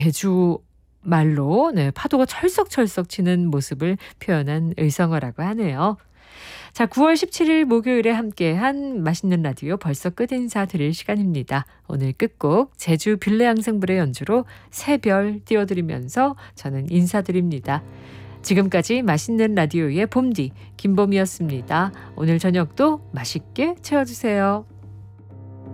제주 말로 파도가 철썩철썩 치는 모습을 표현한 의성어라고 하네요. 자, 9월 17일 목요일에 함께한 맛있는 라디오 벌써 끝 인사 드릴 시간입니다. 오늘 끝곡 제주 빌레앙생블의 연주로 새별 띄워드리면서 저는 인사드립니다. 지금까지 맛있는 라디오의 봄디 김봄이었습니다. 오늘 저녁도 맛있게 채워주세요.